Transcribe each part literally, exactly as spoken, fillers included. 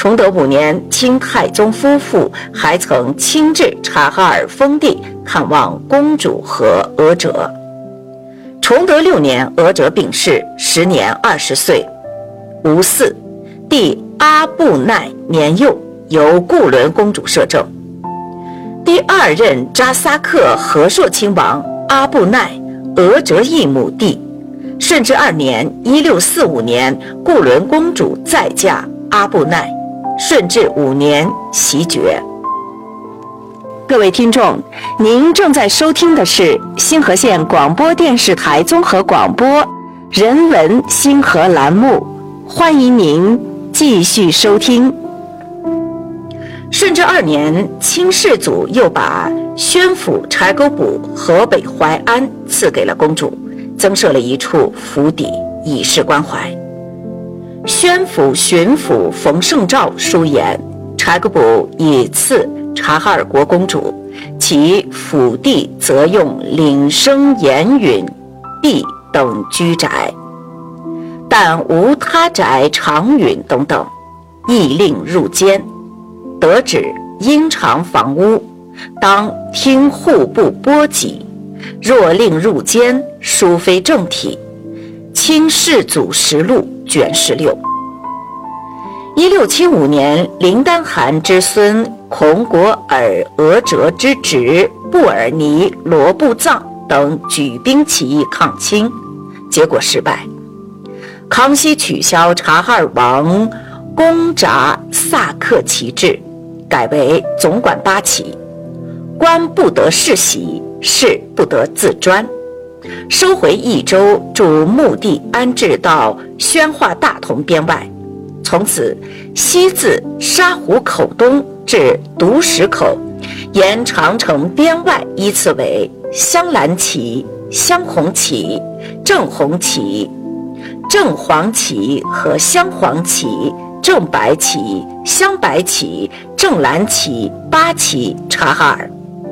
崇德五年，清太宗夫妇还曾亲至察哈尔封地看望公主和娥哲。崇德六年，娥哲病逝，时年二十岁。吴嗣，弟阿布奈年幼，由固伦公主摄政。第二任扎萨克和硕亲王阿布奈，娥哲异母弟。顺治二年（一六四五年），固伦公主再嫁阿布奈。顺治五年袭爵。各位听众，您正在收听的是新河县广播电视台综合广播人文新河栏目，欢迎您继续收听。顺治二年，清世祖又把宣府柴沟堡河北淮安赐给了公主，增设了一处府邸，以示关怀。宣府巡抚冯胜照书言，柴沟堡以赐察哈尔国公主，其府地则用岭生严允、毕等居宅，但无他宅长允等等，亦令入监。得旨因偿房屋，当听户部拨给，若令入监，殊非正体。清世祖实录卷十六。一六七五年，林丹汗之孙孔果尔额哲之侄布尔尼罗布藏等举兵起义抗清，结果失败。康熙取消察哈尔王公札萨克旗帜，改为总管八旗，官不得世袭，士不得自专，收回益州，驻墓地安置到宣化大同边外。从此西自沙湖口东至独石口，沿长城边外依次为镶蓝旗、镶红旗、正红旗、正黄旗和镶黄旗、正白旗、镶白旗、正蓝旗八旗察哈尔。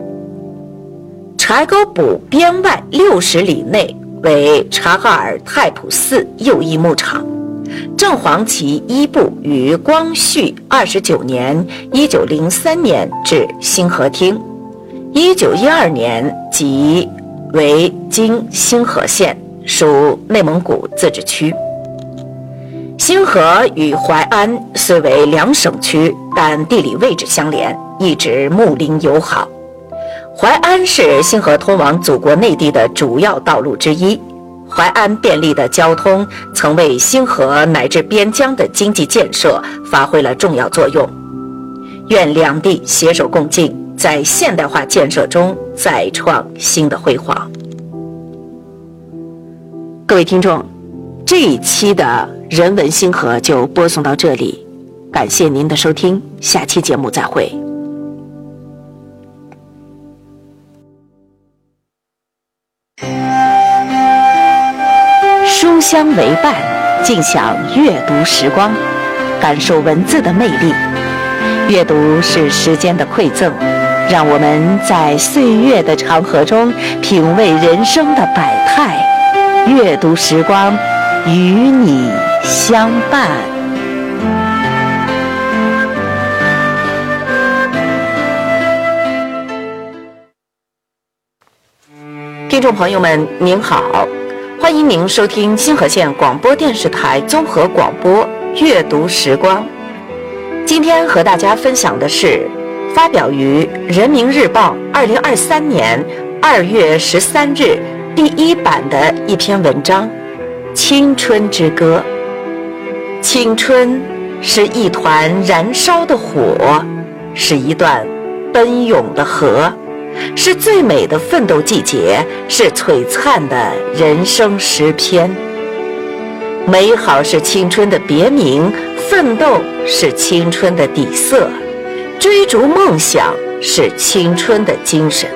柴沟堡边外六十里内为察哈尔太普寺右翼牧场。正黄旗一部于光绪二十九年（一九零三年）至兴和厅，一九一二年即为今兴和县，属内蒙古自治区。兴和与淮安虽为两省区，但地理位置相连，一直睦邻友好。淮安是兴和通往祖国内地的主要道路之一。淮安便利的交通曾为兴和乃至边疆的经济建设发挥了重要作用。愿两地携手共进，在现代化建设中再创新的辉煌。各位听众，这一期的人文兴和就播送到这里，感谢您的收听，下期节目再会。书香为伴，尽享阅读时光，感受文字的魅力。阅读是时间的馈赠，让我们在岁月的长河中品味人生的百态。阅读时光，与你相伴。听众朋友们，您好。欢迎您收听兴和县广播电视台综合广播阅读时光。今天和大家分享的是发表于《人民日报》二零二三年二月十三日第一版的一篇文章《青春之歌》。青春是一团燃烧的火，是一段奔涌的河，是最美的奋斗季节，是璀璨的人生诗篇。美好是青春的别名，奋斗是青春的底色，追逐梦想是青春的精神。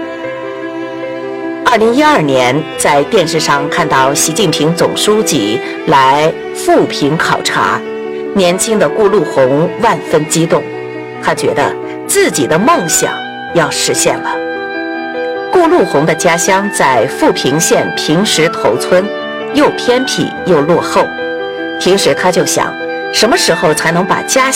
二零一二年，在电视上看到习近平总书记来富平考察，年轻的顾陆鸿万分激动，他觉得自己的梦想要实现了。顾陆鸿的家乡在富平县平石头村，又偏僻又落后。平时他就想，什么时候才能把家